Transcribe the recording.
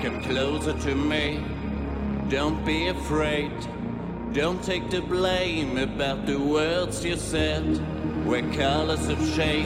Come closer to me, don't be afraid. Don't take the blame about the words you said. We're colors of shade,